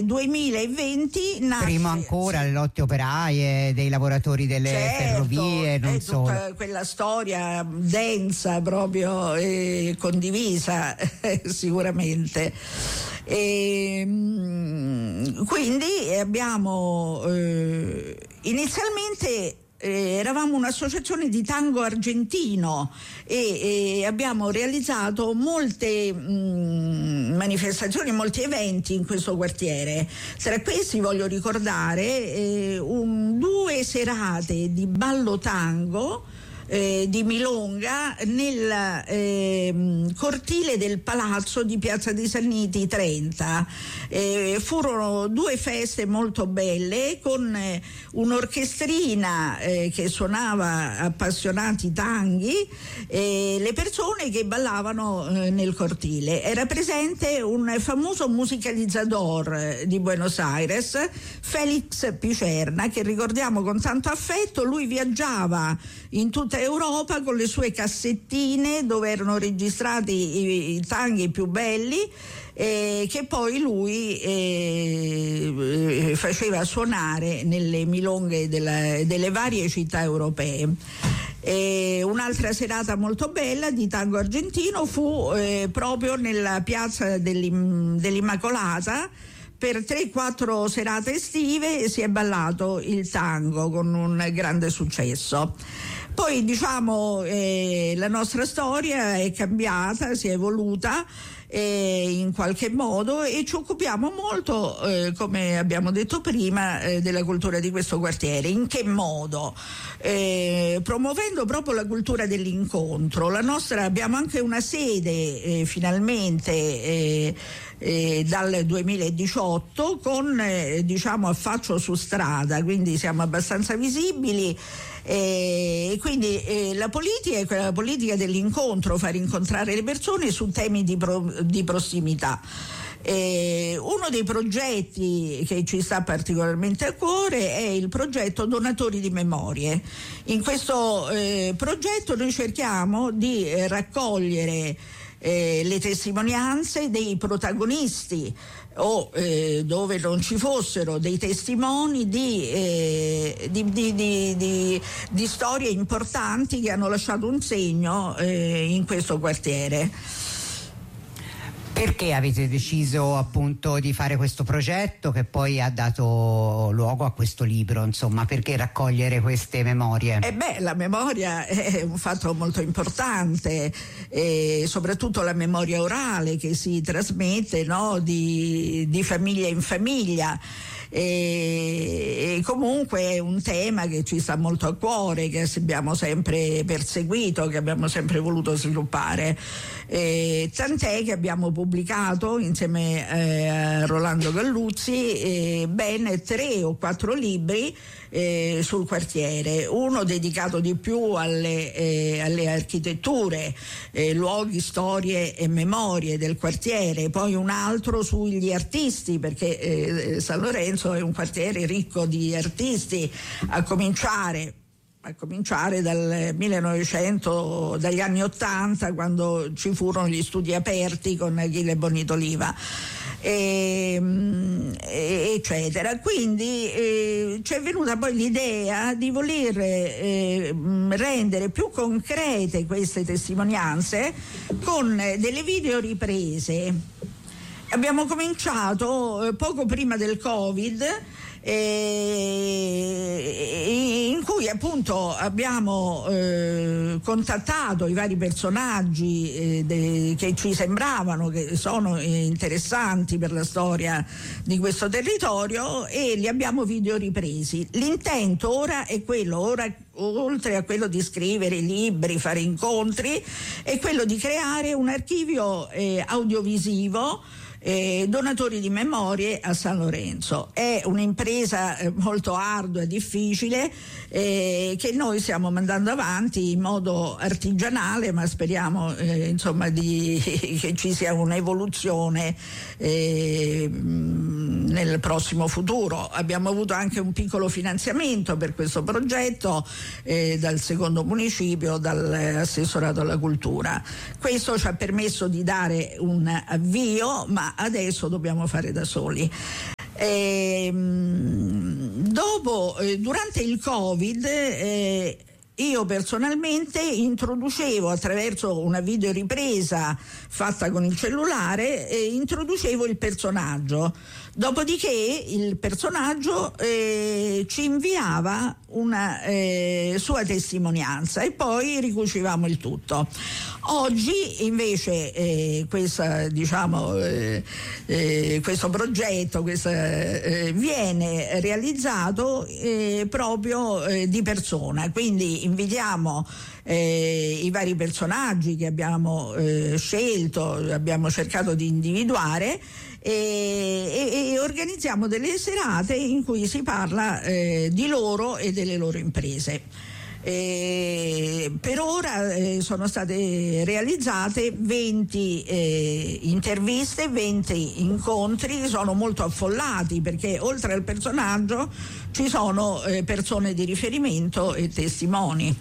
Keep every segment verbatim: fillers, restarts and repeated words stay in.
duemilaventi nasce, prima ancora sì, le lotte operaie dei lavoratori delle certo, ferrovie, non è solo. tutta quella storia densa proprio e condivisa sicuramente. E, quindi abbiamo eh, inizialmente Eh, eravamo un'associazione di tango argentino e, e abbiamo realizzato molte mh, manifestazioni, molti eventi in questo quartiere. Tra questi voglio ricordare eh, un, due serate di ballo tango Eh, di milonga nel eh, cortile del palazzo di Piazza di Sanniti trenta. Eh, furono due feste molto belle con eh, un'orchestrina eh, che suonava appassionati tanghi e le persone che ballavano eh, nel cortile. Era presente un famoso musicalizzador di Buenos Aires, Felix Picerna, che ricordiamo con tanto affetto. Lui viaggiava in tutta Europa con le sue cassettine dove erano registrati i, i tanghi più belli eh, che poi lui eh, faceva suonare nelle milonghe della, delle varie città europee. E un'altra serata molto bella di tango argentino fu eh, proprio nella piazza dell'Im- dell'Immacolata. Per tre quattro serate estive si è ballato il tango con un grande successo. Poi diciamo eh, la nostra storia è cambiata, si è evoluta eh, in qualche modo e ci occupiamo molto, eh, come abbiamo detto prima, eh, della cultura di questo quartiere. In che modo? Eh, promuovendo proprio la cultura dell'incontro. La nostra, abbiamo anche una sede eh, finalmente eh, eh, dal duemiladiciotto con eh, diciamo affaccio su strada, quindi siamo abbastanza visibili. E quindi eh, la politica è quella politica dell'incontro, far incontrare le persone su temi di, pro, di prossimità. Eh, uno dei progetti che ci sta particolarmente a cuore è il progetto Donatori di Memorie. In questo eh, progetto noi cerchiamo di eh, raccogliere eh, le testimonianze dei protagonisti o eh, dove non ci fossero dei testimoni di, eh, di, di, di, di, di storie importanti che hanno lasciato un segno eh, in questo quartiere. Perché avete deciso appunto di fare questo progetto che poi ha dato luogo a questo libro, insomma, perché raccogliere queste memorie? Eh beh, la memoria è un fatto molto importante, eh, soprattutto la memoria orale che si trasmette, no, di, di famiglia in famiglia. E, e comunque è un tema che ci sta molto a cuore, che abbiamo sempre perseguito, che abbiamo sempre voluto sviluppare, e tant'è che abbiamo pubblicato insieme eh, a Rolando Galluzzi eh, ben tre o quattro libri eh, sul quartiere, uno dedicato di più alle, eh, alle architetture, eh, luoghi, storie e memorie del quartiere, poi un altro sugli artisti, perché eh, San Lorenzo è un quartiere ricco di artisti, a cominciare a cominciare dal millenovecento, dagli anni ottanta, quando ci furono gli studi aperti con Achille Bonito-Oliva, e, eccetera. Quindi eh, ci è venuta poi l'idea di voler eh, rendere più concrete queste testimonianze con delle videoriprese. Abbiamo cominciato eh, poco prima del Covid, eh, in cui appunto abbiamo eh, contattato i vari personaggi eh, de, che ci sembravano che sono interessanti per la storia di questo territorio e li abbiamo videoripresi. L'intento ora è quello, ora oltre a quello di scrivere libri, fare incontri, è quello di creare un archivio eh, audiovisivo Eh, donatori di memorie a San Lorenzo. È un'impresa eh, molto ardua e difficile eh, che noi stiamo mandando avanti in modo artigianale, ma speriamo eh, insomma di, che ci sia un'evoluzione eh, nel prossimo futuro. Abbiamo avuto anche un piccolo finanziamento per questo progetto eh, dal secondo municipio, dall'assessorato alla cultura. Questo ci ha permesso di dare un avvio, ma adesso dobbiamo fare da soli. Eh, dopo, eh, durante il Covid, eh, io personalmente introducevo attraverso una videoripresa fatta con il cellulare, eh, introducevo il personaggio. Dopodiché il personaggio eh, ci inviava una eh, sua testimonianza e poi ricucivamo il tutto. Oggi invece eh, questa, diciamo, eh, eh, questo progetto questo, eh, viene realizzato eh, proprio eh, di persona, quindi invitiamo Eh, i vari personaggi che abbiamo eh, scelto, abbiamo cercato di individuare e, e, e organizziamo delle serate in cui si parla eh, di loro e delle loro imprese. Eh, per ora eh, sono state realizzate venti eh, interviste, venti incontri, sono molto affollati perché oltre al personaggio ci sono eh, persone di riferimento e testimoni.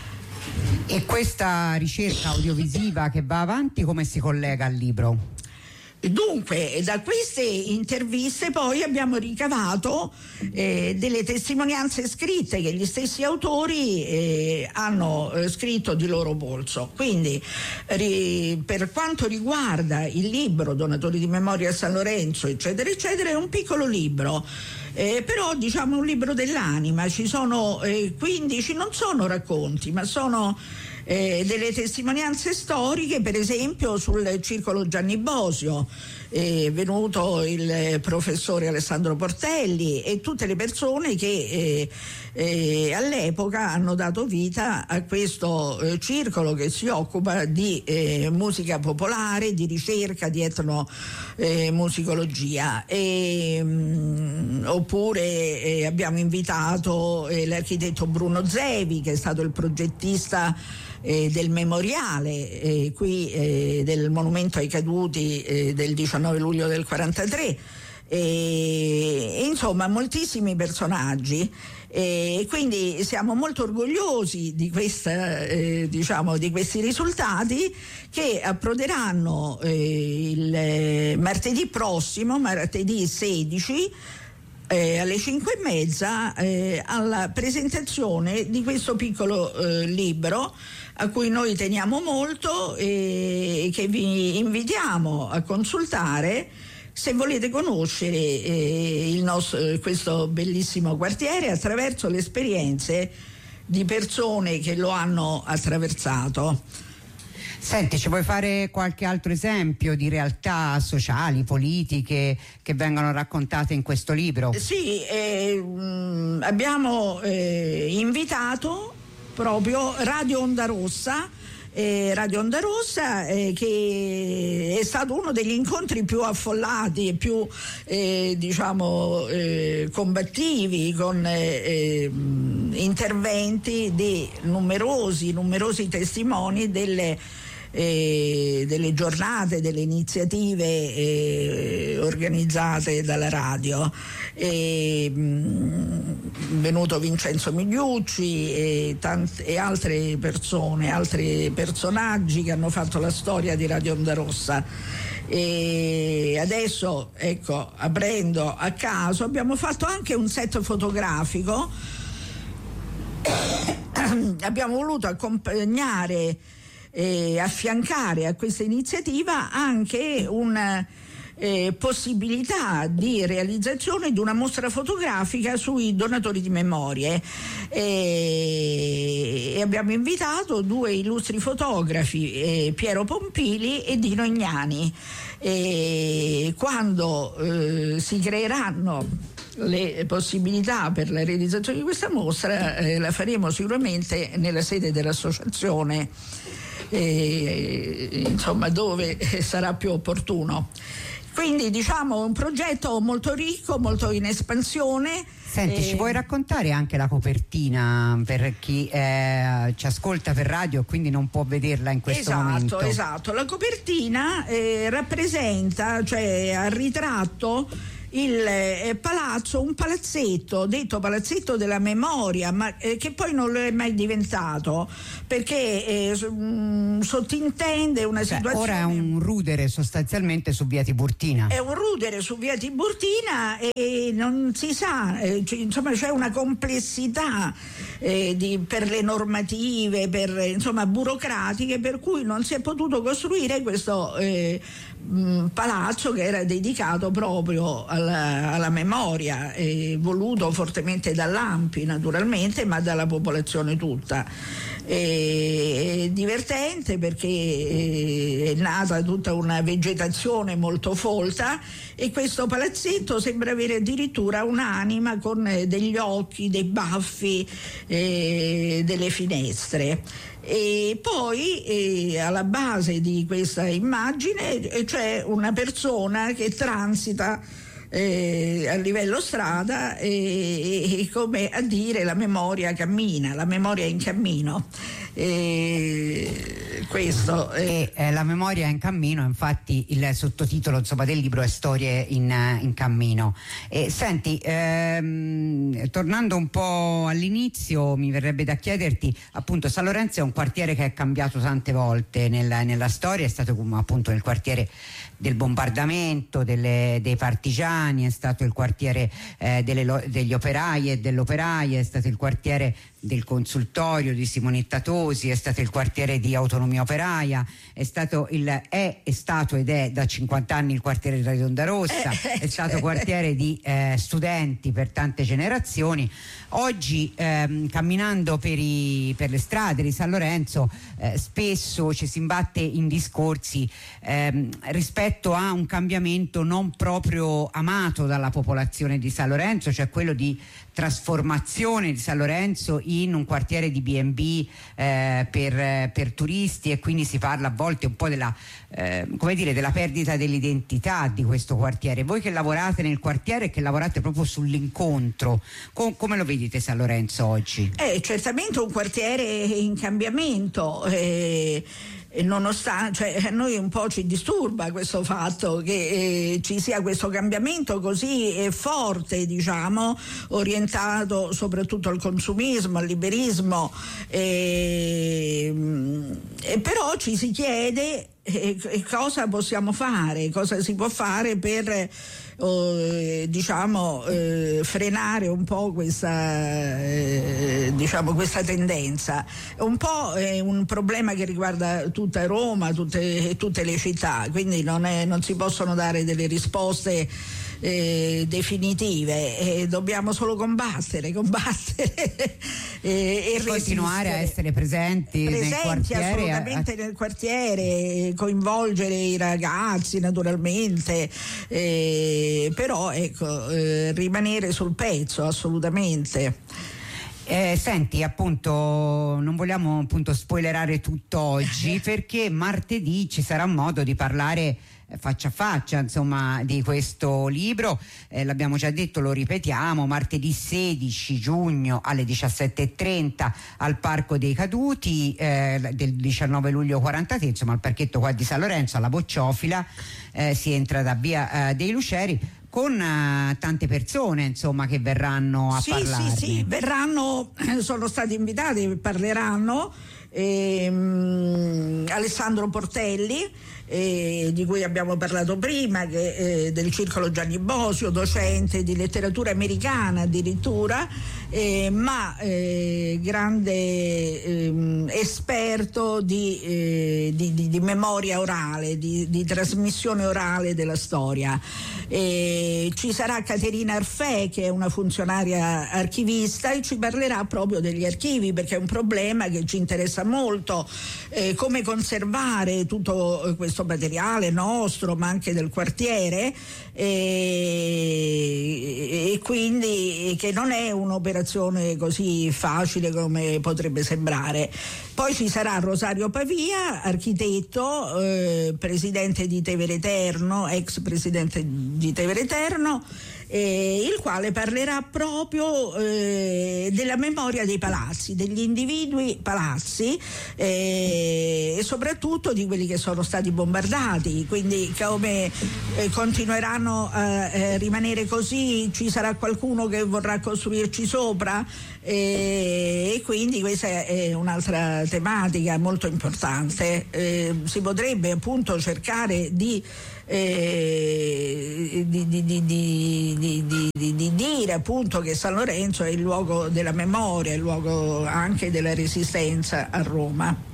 E questa ricerca audiovisiva che va avanti come si collega al libro? Dunque, da queste interviste poi abbiamo ricavato eh, delle testimonianze scritte che gli stessi autori eh, hanno eh, scritto di loro polso. Quindi ri, per quanto riguarda il libro Donatori di memoria a San Lorenzo, eccetera, eccetera, è un piccolo libro. Eh, però diciamo un libro dell'anima, ci sono eh, quindici, non sono racconti, ma sono eh, delle testimonianze storiche, per esempio sul circolo Gianni Bosio, è venuto il professore Alessandro Portelli e tutte le persone che eh, eh, all'epoca hanno dato vita a questo eh, circolo che si occupa di eh, musica popolare, di ricerca, di etnomusicologia. Eh, oppure eh, abbiamo invitato eh, l'architetto Bruno Zevi, che è stato il progettista Eh, del memoriale eh, qui eh, del monumento ai caduti eh, del diciannove luglio del quarantatré e, e insomma moltissimi personaggi e quindi siamo molto orgogliosi di questa eh, diciamo di questi risultati che approderanno eh, il eh, martedì prossimo, martedì sedici Eh, alle cinque e mezza eh, alla presentazione di questo piccolo eh, libro a cui noi teniamo molto e che vi invitiamo a consultare se volete conoscere eh, il nostro, questo bellissimo quartiere attraverso le esperienze di persone che lo hanno attraversato. Senti, ci vuoi fare qualche altro esempio di realtà sociali, politiche che vengono raccontate in questo libro? Sì, eh, mh, abbiamo eh, invitato proprio Radio Onda Rossa, eh, Radio Onda Rossa eh, che è stato uno degli incontri più affollati e più eh, diciamo eh, combattivi, con eh, interventi di numerosi, numerosi testimoni delle Eh, delle giornate, delle iniziative eh, organizzate dalla radio. È venuto Vincenzo Migliucci e, tante, e altre persone, altri personaggi che hanno fatto la storia di Radio Onda Rossa. E adesso, ecco, aprendo a caso, abbiamo fatto anche un set fotografico. Abbiamo voluto accompagnare e affiancare a questa iniziativa anche una eh, possibilità di realizzazione di una mostra fotografica sui donatori di memorie e, e abbiamo invitato due illustri fotografi, eh, Piero Pompili e Dino Ignani. E quando eh, si creeranno le possibilità per la realizzazione di questa mostra eh, la faremo sicuramente nella sede dell'associazione, eh, insomma dove sarà più opportuno. Quindi diciamo un progetto molto ricco, molto in espansione. Senti, eh, ci vuoi raccontare anche la copertina per chi eh, ci ascolta per radio e quindi non può vederla in questo esatto, momento? Esatto, la copertina eh, rappresenta, cioè ha ritratto il eh, palazzo, un palazzetto detto palazzetto della memoria, ma eh, che poi non lo è mai diventato, perché eh, mh, sottintende una cioè, situazione. Ora è un rudere sostanzialmente su via Tiburtina. È un rudere su via Tiburtina e non si sa, eh, c- insomma c'è una complessità eh, di, per le normative, per insomma burocratiche, per cui non si è potuto costruire questo eh, mh, palazzo che era dedicato proprio alla, alla memoria, eh, voluto fortemente dall'A M P I naturalmente, ma dalla popolazione tutta. È divertente perché è nata tutta una vegetazione molto folta e questo palazzetto sembra avere addirittura un'anima con degli occhi, dei baffi, eh, delle finestre. E poi eh, alla base di questa immagine c'è una persona che transita Eh, a livello strada e, e come a dire la memoria cammina, la memoria è in cammino. E questo è... E eh, la memoria è in cammino, infatti il sottotitolo insomma del libro è Storie in, in cammino. E senti, ehm, tornando un po' all'inizio, mi verrebbe da chiederti, appunto, San Lorenzo è un quartiere che è cambiato tante volte nella, nella storia, è stato come appunto il quartiere del bombardamento, delle, dei partigiani, è stato il quartiere eh, delle, degli operai e dell'operaia, è stato il quartiere del consultorio di Simonetta Tosi, è stato il quartiere di Autonomia Operaia, è stato il è, è stato ed è da cinquanta anni il quartiere di Radionda Rossa, è stato quartiere di eh, studenti per tante generazioni. Oggi ehm, camminando per, i, per le strade di San Lorenzo eh, spesso ci si imbatte in discorsi ehm, rispetto a un cambiamento non proprio amato dalla popolazione di San Lorenzo, cioè quello di trasformazione di San Lorenzo in un quartiere di B and B eh, per, per turisti, e quindi si parla a volte un po' della, eh, come dire, della perdita dell'identità di questo quartiere. Voi che lavorate nel quartiere e che lavorate proprio sull'incontro, com- come lo vedete San Lorenzo oggi? È certamente un quartiere in cambiamento. Eh... E nonostante, cioè, a noi un po' ci disturba questo fatto che eh, ci sia questo cambiamento così eh, forte, diciamo, orientato soprattutto al consumismo, al liberismo, eh, e però ci si chiede eh, cosa possiamo fare, cosa si può fare per eh, diciamo eh, frenare un po' questa eh, diciamo questa tendenza. Un po' è un problema che riguarda tutta Roma, tutte, tutte le città, quindi non, è, non si possono dare delle risposte eh, definitive, eh, dobbiamo solo combattere, combattere eh, e continuare a essere presenti, presenti nel quartiere, assolutamente a... nel quartiere, coinvolgere i ragazzi naturalmente, eh, però ecco eh, rimanere sul pezzo assolutamente. Eh, senti, appunto, non vogliamo appunto spoilerare tutto oggi perché martedì ci sarà modo di parlare faccia a faccia, insomma, di questo libro. Eh, l'abbiamo già detto, lo ripetiamo, martedì sedici giugno alle diciassette e trenta al Parco dei Caduti, eh, del diciannove luglio quarantatré, insomma al parchetto qua di San Lorenzo, alla Bocciofila, eh, si entra da via eh, dei Luceri, con uh, tante persone insomma che verranno a sì, parlare. Sì, sì, verranno, sono stati invitati, parleranno ehm, Alessandro Portelli, eh, di cui abbiamo parlato prima, che, eh, del Circolo Gianni Bosio, docente di letteratura americana addirittura, eh, ma eh, grande eh, esperto di, eh, di, di, di memoria orale, di, di trasmissione orale della storia. Eh, ci sarà Caterina Arfè, che è una funzionaria archivista, e ci parlerà proprio degli archivi, perché è un problema che ci interessa molto, eh, come conservare tutto questo materiale nostro ma anche del quartiere, e, e quindi che non è un'operazione così facile come potrebbe sembrare. Poi ci sarà Rosario Pavia, architetto, eh, presidente di Tevere Eterno, ex presidente di Tevere Eterno, eh, il quale parlerà proprio eh, della memoria dei palazzi, degli individui palazzi eh, e soprattutto di quelli che sono stati bombardati, quindi come eh, continueranno a eh, rimanere così, ci sarà qualcuno che vorrà costruirci sopra eh, e quindi questa è un'altra tematica molto importante. Eh, si potrebbe appunto cercare di Eh, di, di, di, di, di, di, di dire appunto che San Lorenzo è il luogo della memoria, il luogo anche della resistenza a Roma.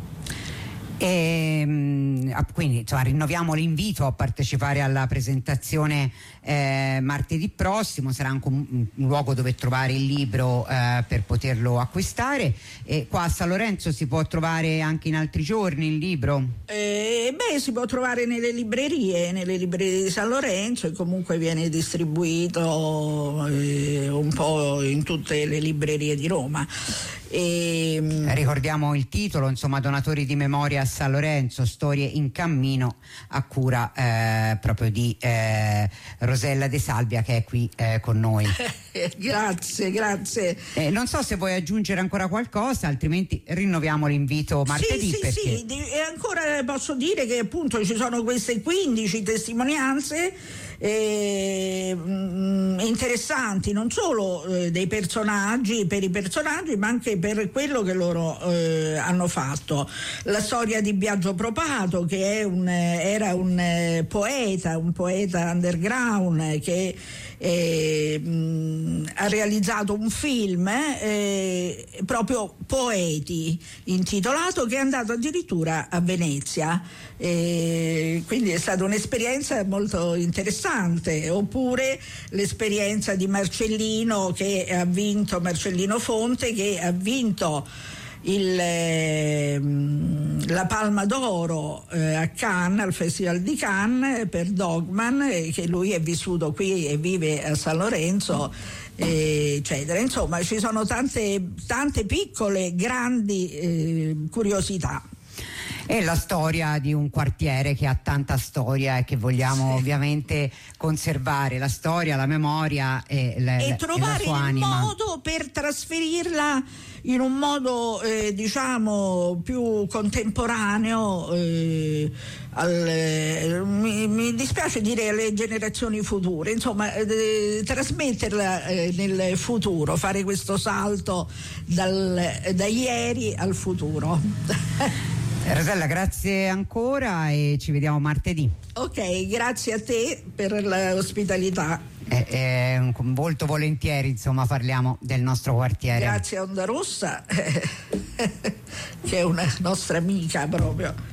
E, quindi insomma, rinnoviamo l'invito a partecipare alla presentazione eh, martedì prossimo. Sarà anche un, un luogo dove trovare il libro eh, per poterlo acquistare. E qua a San Lorenzo si può trovare anche in altri giorni il libro? Eh, beh, si può trovare nelle librerie, nelle librerie di San Lorenzo, e comunque viene distribuito eh, un po' in tutte le librerie di Roma. E, ricordiamo il titolo, insomma, Donatori di memoria a San Lorenzo, storie in cammino, a cura eh, proprio di eh, Rosella De Salvia, che è qui eh, con noi. Grazie, grazie. Eh, non so se vuoi aggiungere ancora qualcosa, altrimenti rinnoviamo l'invito martedì. Sì, sì, perché... sì, e ancora posso dire che appunto ci sono queste quindici testimonianze eh, interessanti, non solo eh, dei personaggi, per i personaggi, ma anche per quello che loro eh, hanno fatto. La storia di Biagio Propato, che è un, era un eh, poeta, un poeta underground che eh, mh, ha realizzato un film eh, proprio Poeti, intitolato, che è andato addirittura a Venezia. Eh, quindi è stata un'esperienza molto interessante. Oppure l'esperienza di Marcellino, che ha vinto, Marcellino Fonte, che ha vinto il, eh, la Palma d'Oro eh, a Cannes, al Festival di Cannes, per Dogman, eh, che lui è vissuto qui e vive a San Lorenzo, eh, eccetera. Insomma, ci sono tante, tante piccole, grandi eh, curiosità. È la storia di un quartiere che ha tanta storia e che vogliamo sì. ovviamente conservare, la storia, la memoria e, la, e la, trovare e la sua il anima. modo per trasferirla in un modo eh, diciamo più contemporaneo eh, al, eh, mi, mi dispiace dire alle generazioni future, insomma eh, trasmetterla eh, nel futuro, fare questo salto dal, da ieri al futuro. Rosella, grazie ancora e ci vediamo martedì. Ok, grazie a te per l'ospitalità. Eh, eh, molto volentieri, insomma, parliamo del nostro quartiere. Grazie a Onda Rossa che è una nostra amica proprio.